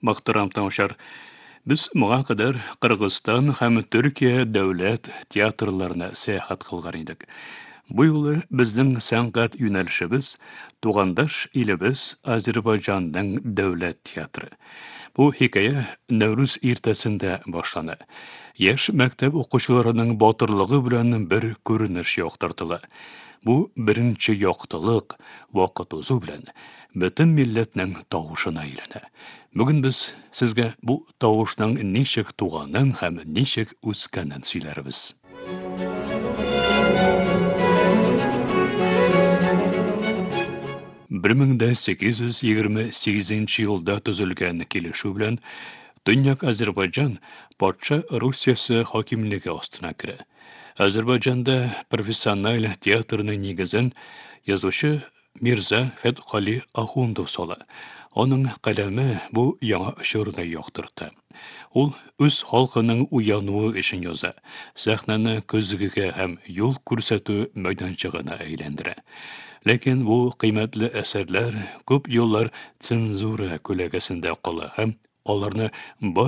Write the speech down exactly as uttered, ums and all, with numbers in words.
Мактарам тамашар. Без моңа кадәр Кыргызстан һәм Төркия дәүләт театрларына сәяхәт кылган идек. Бу юлы безнең сәнгать юнәлешебез тугандаш илебез Азербайҗанның дәүләт театры. Бу хикәя Нәүрүз иртәсендә башлана. Яшь мәктәп укучыларының батырлыгы белән бер күренеш яктыртыла. Бу беренче яктылык вакыт узу белән бөтен милләтнең тавышына әйләнә. Бүген без сезгә бу тавышның ничек туганын һәм ничек үскәнен сөйләрбез. бер мең сигез йөз егерме сигезенче елда төзелгән килешү белән Төньяк Азербайҗан патша Русиясе хакимлеге астына керә. Азербайҗанда профессиональ театрның нигезен язучы Мирза Фәтхали Ахундов сала. Аның каләме бу яңа очырны яктырта. Ул үз халкының уянуы өчен яза. Сәхнәне көзгегә һәм юл күрсәтү мәйданчыгына әйләндерә. Ләкин бу кыйммәтле әсәрләр күп еллар цензура күләгәсендә кала һәм аларны